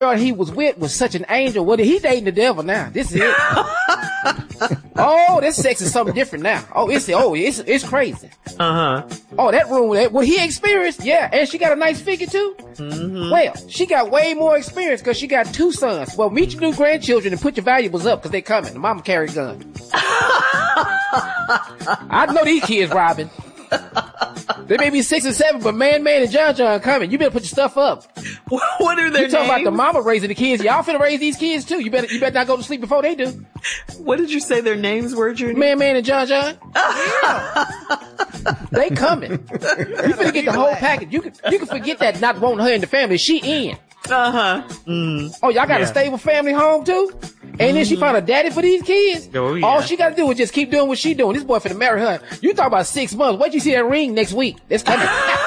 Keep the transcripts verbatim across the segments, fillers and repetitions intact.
girl he was with was such an angel. Well, he dating the devil now. This is it. Oh, this sex is something different now. Oh, it's oh, it's it's crazy. Uh huh. Oh, that room, that, what he experienced, yeah, and she got a nice figure too. Mm-hmm. Well, she got way more experience because she got two sons. Well, meet your new grandchildren and put your valuables up because they coming. The mama carry a gun. I know these kids, Robin. They may be six and seven, but Man Man and John John coming. You better put your stuff up. What are their You talking names? about the mama raising the kids? Y'all finna raise these kids too. You better, you better not go to sleep before they do. What did you say their names were, Junior? Man Man and John John. They coming. You finna get the whole package. You can, you can forget that not wanting her in the family. She in. Uh huh. Mm. Oh, y'all got Yeah. a stable family home too? And then she found a daddy for these kids? Oh, yeah. All she gotta do is just keep doing what she doing. This boy finna marry her. You talk about six months. Wait till you see that ring next week. It's coming.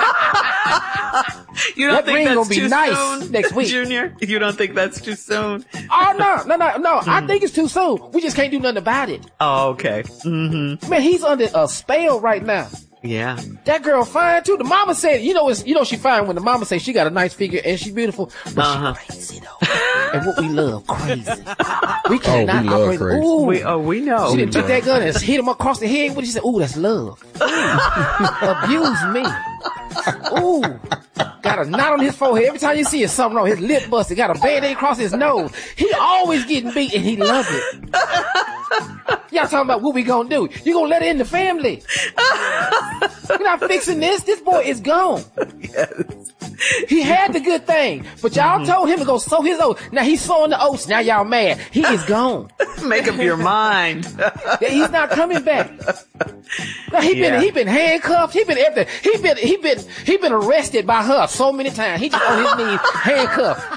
You don't That think ring that's gonna be too nice soon, next week. Junior? You don't think that's too soon? Oh, no, no, no, no. I think it's too soon. We just can't do nothing about it. Oh, okay. Mm-hmm. Man, he's under a spell right now. Yeah. That girl fine too. The mama said, you know, it's, you know, she fine when the mama says she got a nice figure and she's beautiful, but Uh-huh. she crazy though. And what we love, crazy. We Oh, cannot we love operate. crazy. Ooh. We, oh, we know. She done took that gun and hit him across the head. What did she say? Ooh, that's love. Ooh. Abuse me. Ooh. Got a knot on his forehead. Every time you see it, something wrong. His lip busted. Got a band-aid across his nose. He always getting beat and he love it. Y'all talking about what we gonna do? You gonna let her in the family? We're not fixing this. This boy is gone. Yes. He had the good thing, but y'all mm-hmm. told him to go sow his oats. Now he's sowing the oats. Now y'all mad. He is gone. Make up your mind. He's not coming back. Now, he Yeah. been he been handcuffed. He been everything. He been he been he been arrested by her so many times. He just on his knees handcuffed.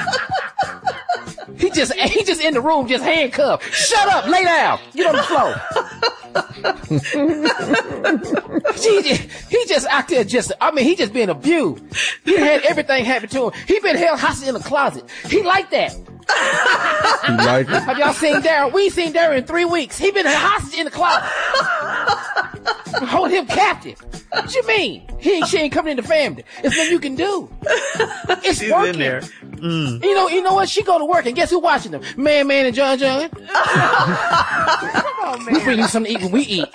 He just he just in the room just handcuffed. Shut up, lay down, get on the floor. he, just, he just out there just I mean he just being abused. He had everything happen to him. He been held hostage in the closet. He like that. He like it. Have y'all seen Darren? We ain't seen Darren in three weeks. He been hostage in the closet. Hold him captive. What you mean? He ain't, she ain't coming in the family. It's nothing you can do. It's She's working. in there. Mm. You know, you know what? She go to work and guess who watching them? Man, Man, and John John. Come on, man. We bring him something to eat when we eat.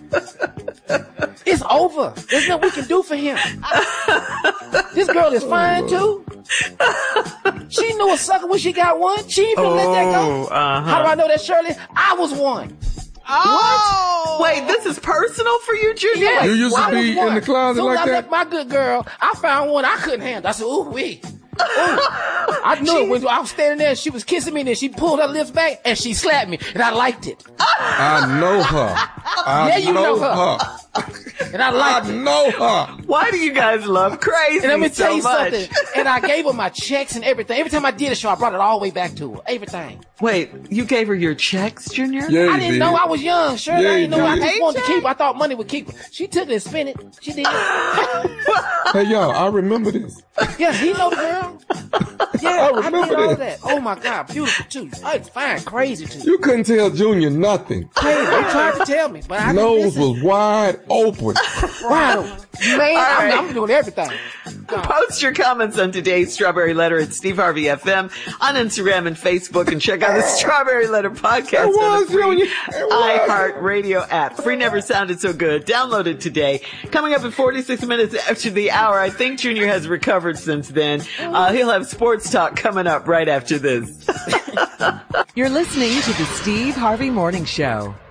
It's over. There's nothing we can do for him. This girl is fine too. She knew a sucker when she got one. She ain't gonna let that go. Uh-huh. How do I know that, Shirley? I was one. Oh. What? Wait, this is personal for you, Junior? Yes, You used to I was be in one. the closet Soon as like I that? left my good girl, I found one I couldn't handle. I said, ooh, wee. Ooh. I knew it when I was standing there and she was kissing me and then she pulled her lips back and she slapped me and I liked it. I know her. I Yeah, you know, know her. her. And I liked I it. know her. Why do you guys love crazy And let me so tell you much? something. And I gave her my checks and everything. Every time I did a show, I brought it all the way back to her. Everything. Wait, you gave her your checks, Junior? Yeah, I you didn't did. know I was young. Sure, Yeah, I you didn't know. I did. just wanted to keep her. I thought money would keep her. She took it and spent it. She did. Hey, y'all, I remember this. Yeah, he know the girl. Yeah, I I, remember did all this. that. Oh my God, beautiful too. Oh, it's fine, crazy too. You couldn't tell Junior nothing. Crazy. They tried to tell me, but I didn't Nose listen. was wide open. Wow, man, I'm, right. I'm doing everything. God. Post your comments on today's Strawberry Letter at Steve Harvey F M on Instagram and Facebook, and check out the Strawberry Letter podcast It on was, the free Junior. It was. iHeartRadio app. Free never sounded so good. Download it today. Coming up in forty-six minutes after the hour. I think Junior has recovered since then. Uh, he'll have sports talk coming up right after this. You're listening to the Steve Harvey Morning Show.